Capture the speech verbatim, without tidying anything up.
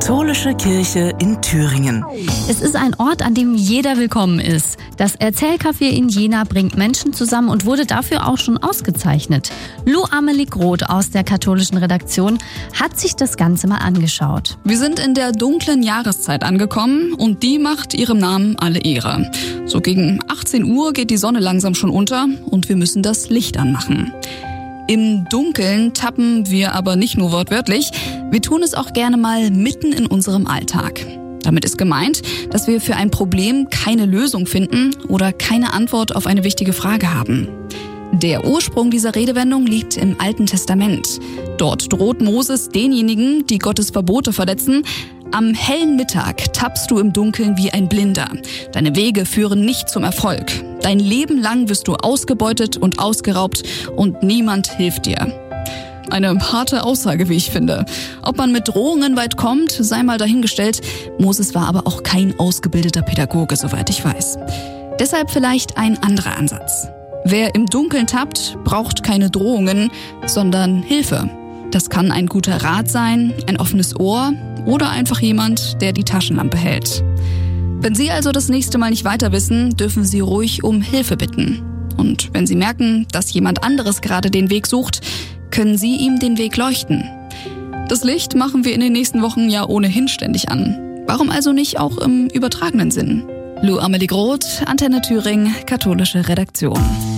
Katholische Kirche in Thüringen. Es ist ein Ort, an dem jeder willkommen ist. Das Erzählcafé in Jena bringt Menschen zusammen und wurde dafür auch schon ausgezeichnet. Lou Amelie Groth aus der katholischen Redaktion hat sich das Ganze mal angeschaut. Wir sind in der dunklen Jahreszeit angekommen und die macht ihrem Namen alle Ehre. So gegen achtzehn Uhr geht die Sonne langsam schon unter und wir müssen das Licht anmachen. Im Dunkeln tappen wir aber nicht nur wortwörtlich, wir tun es auch gerne mal mitten in unserem Alltag. Damit ist gemeint, dass wir für ein Problem keine Lösung finden oder keine Antwort auf eine wichtige Frage haben. Der Ursprung dieser Redewendung liegt im Alten Testament. Dort droht Moses denjenigen, die Gottes Verbote verletzen: Am hellen Mittag tappst du im Dunkeln wie ein Blinder. Deine Wege führen nicht zum Erfolg. Dein Leben lang wirst du ausgebeutet und ausgeraubt und niemand hilft dir. Eine harte Aussage, wie ich finde. Ob man mit Drohungen weit kommt, sei mal dahingestellt. Moses war aber auch kein ausgebildeter Pädagoge, soweit ich weiß. Deshalb vielleicht ein anderer Ansatz. Wer im Dunkeln tappt, braucht keine Drohungen, sondern Hilfe. Das kann ein guter Rat sein, ein offenes Ohr oder einfach jemand, der die Taschenlampe hält. Wenn Sie also das nächste Mal nicht weiter wissen, dürfen Sie ruhig um Hilfe bitten. Und wenn Sie merken, dass jemand anderes gerade den Weg sucht, können Sie ihm den Weg leuchten. Das Licht machen wir in den nächsten Wochen ja ohnehin ständig an. Warum also nicht auch im übertragenen Sinn? Lou Amelie Groth, Antenne Thüringen, katholische Redaktion.